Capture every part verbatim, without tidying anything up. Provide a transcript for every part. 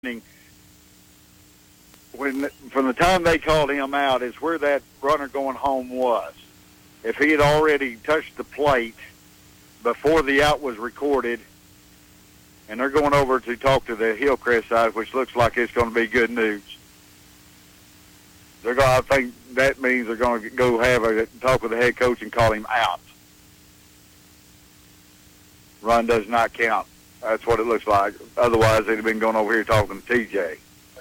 when from the time they called him out is where that runner going home was. If he had already touched the plate before the out was recorded, and they're going over to talk to the Hillcrest side, which looks like it's going to be good news. They're going. I think that means they're going to go have a talk with the head coach and call him out. Run does not count. That's what it looks like. Otherwise, they'd have been going over here talking to T J.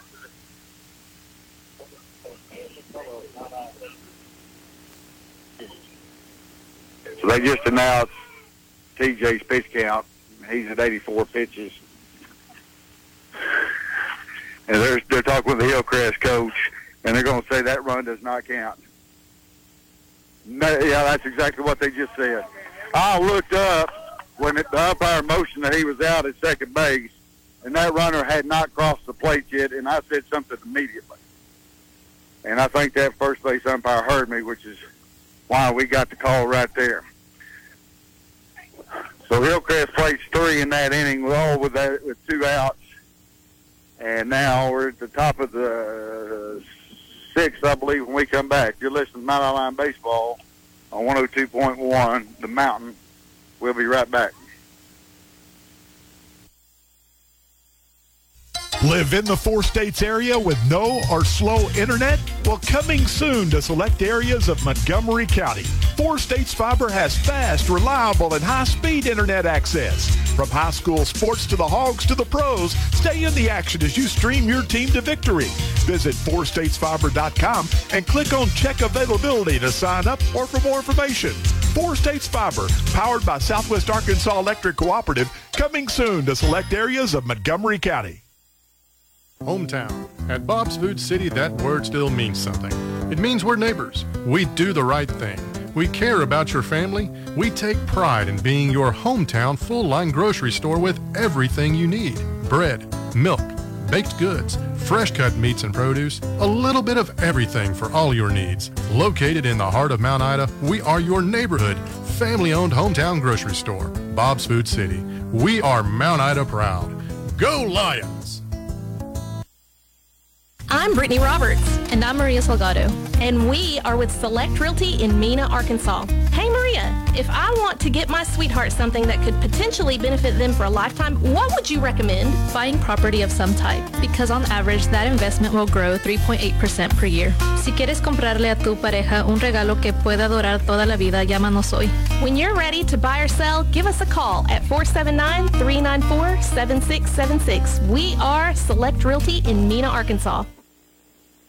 So they just announced T J's pitch count. He's at eighty-four pitches. And they're, they're talking with the Hillcrest coach, and they're going to say that run does not count. No, yeah, that's exactly what they just said. I looked up when it, the umpire motioned that he was out at second base, and that runner had not crossed the plate yet, and I said something immediately. And I think that first base umpire heard me, which is why we got the call right there. So Hillcrest plays three in that inning, all with that, with two outs. And now we're at the top of the sixth, I believe, when we come back. You're listening to Mountain Line Baseball on one oh two point one, The Mountain. We'll be right back. Live in the four states area with no or slow internet? Well, coming soon to select areas of Montgomery County, Four States Fiber has fast, reliable, and high-speed internet access. From high school sports to the Hogs to the pros, stay in the action as you stream your team to victory. Visit four states fiber dot com and click on Check Availability to sign up or for more information. Four States Fiber, powered by Southwest Arkansas Electric Cooperative, coming soon to select areas of Montgomery County. Hometown. At Bob's Food City, that word still means something. It means we're neighbors. We do the right thing. We care about your family. We take pride in being your hometown full-line grocery store with everything you need. Bread, milk, baked goods, fresh-cut meats and produce, a little bit of everything for all your needs. Located in the heart of Mount Ida, we are your neighborhood, family-owned hometown grocery store. Bob's Food City. We are Mount Ida proud. Go Lions! I'm Brittany Roberts. And I'm Maria Salgado. And we are with Select Realty in Mena, Arkansas. Hey, Maria, if I want to get my sweetheart something that could potentially benefit them for a lifetime, what would you recommend? Buying property of some type, because on average, that investment will grow three point eight percent per year. Si quieres comprarle a tu pareja un regalo que pueda durar toda la vida, llámanos hoy. When you're ready to buy or sell, give us a call at four seven nine, three nine four, seven six seven six. We are Select Realty in Mena, Arkansas.